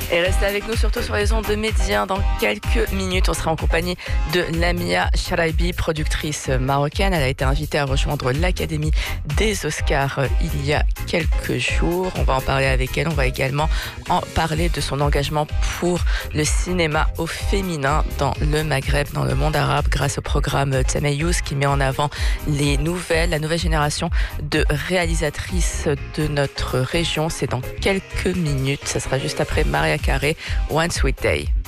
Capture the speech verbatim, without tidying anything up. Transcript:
Et restez avec nous surtout sur les ondes de Médien. Dans quelques minutes, on sera en compagnie de Lamia Charaibi, productrice marocaine. Elle a été invitée à rejoindre l'Académie des Oscars il y a quelques jours. On va en parler avec elle. On va également en parler de son engagement pour le cinéma au féminin dans le Maghreb, dans le monde arabe, grâce au programme Tsameyouz qui met en avant les nouvelles, la nouvelle génération de réalisatrices de notre région. C'est dans quelques minutes. Ça sera juste après Maria Carey, One Sweet Day.